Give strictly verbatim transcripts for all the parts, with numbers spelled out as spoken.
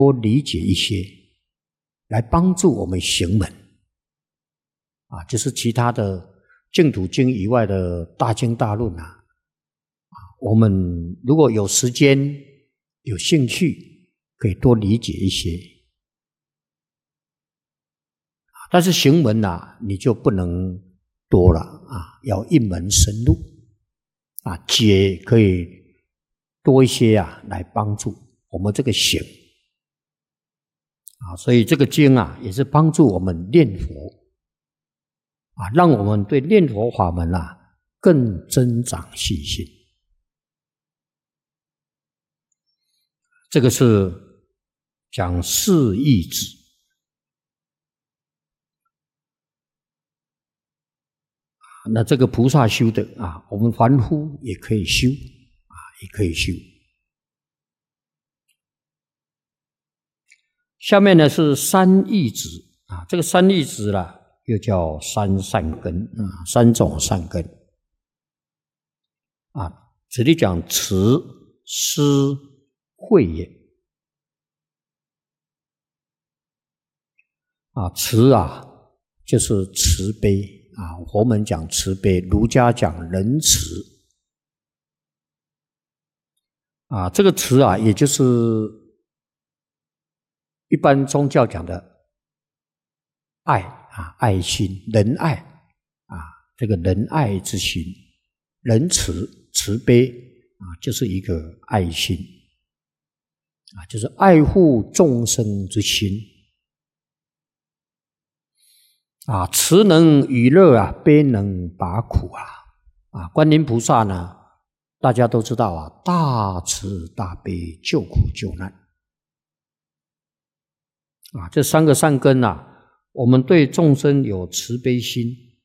多理解一些，来帮助我们行门啊，就是其他的净土经以外的大经大论啊，啊，我们如果有时间、有兴趣，可以多理解一些。但是行门啊，你就不能多了啊，要一门深入啊，解可以多一些啊，来帮助我们这个行啊。所以这个经啊，也是帮助我们念佛啊，让我们对念佛法门啊更增长信心。这个是讲四义旨。那这个菩萨修的啊，我们凡夫也可以修啊，也可以修。下面呢是三义旨啊，这个三义旨啦，又叫三善根啊，三种善根啊。这里讲慈、施、惠也啊，慈啊就是慈悲。啊，佛门讲慈悲，儒家讲仁慈啊。这个慈啊，也就是一般宗教讲的爱啊，爱心、仁爱啊，这个仁爱之心，仁慈、慈悲啊，就是一个爱心啊，就是爱护众生之心。啊，慈能娱乐啊，悲能拔苦啊！啊，观音菩萨呢，大家都知道啊，大慈大悲，救苦救难啊。这三个善根啊，我们对众生有慈悲心，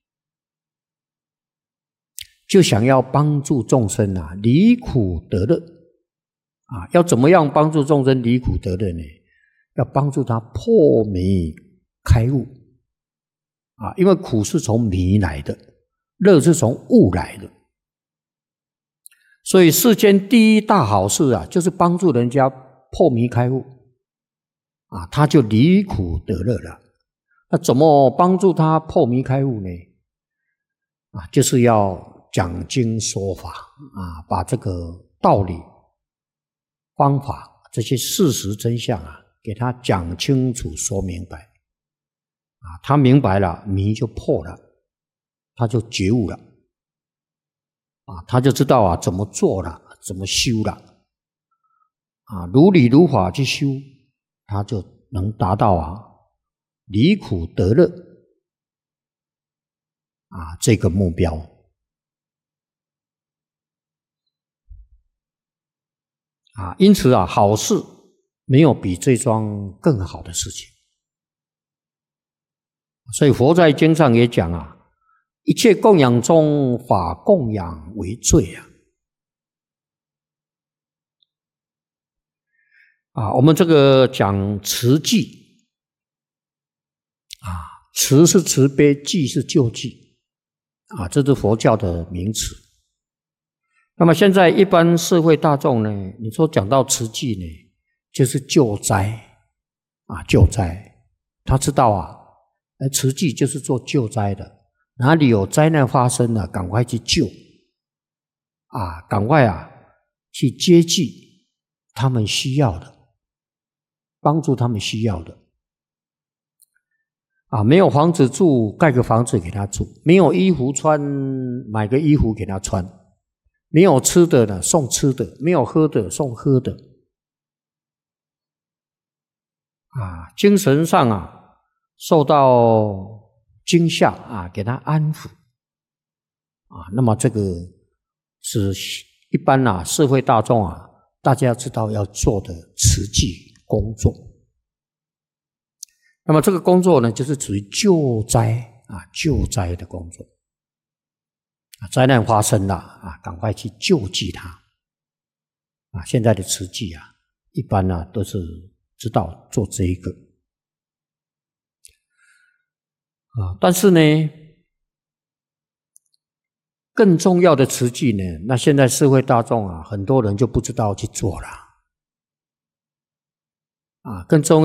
就想要帮助众生啊，离苦得乐啊。要怎么样帮助众生离苦得乐呢？要帮助他破迷开悟。啊，因为苦是从迷来的，乐是从悟来的，所以世间第一大好事啊，就是帮助人家破迷开悟，啊，他就离苦得乐了。那怎么帮助他破迷开悟呢？啊，就是要讲经说法啊，把这个道理、方法、这些事实真相啊，给他讲清楚、说明白。啊，他明白了，迷就破了，他就觉悟了，啊，他就知道啊怎么做了，怎么修了，啊，如理如法去修，他就能达到啊离苦得乐啊这个目标。啊，因此啊，好事没有比这桩更好的事情。所以佛在经上也讲啊，一切供养中，法供养为最啊。啊，我们这个讲慈济啊，慈是慈悲，济是救济啊，这是佛教的名词。那么现在一般社会大众呢，你说讲到慈济呢，就是救灾啊，救灾，他知道啊。而慈济就是做救灾的，哪里有灾难发生了，赶快去救，啊，赶快啊去接济他们需要的，帮助他们需要的。啊，没有房子住，盖个房子给他住；没有衣服穿，买个衣服给他穿；没有吃的呢，送吃的；没有喝的，送喝的。啊，精神上啊。受到惊吓啊，给他安抚啊，那么这个是一般啊社会大众啊，大家知道要做的慈济工作。那么这个工作呢，就是属于救灾啊，救灾的工作啊，灾难发生了啊，赶快去救济他啊。现在的慈济啊，一般呢、啊、都是知道做这一个。啊，但是呢，更重要的慈济呢，那现在社会大众啊，很多人就不知道去做了。 啊，更重要。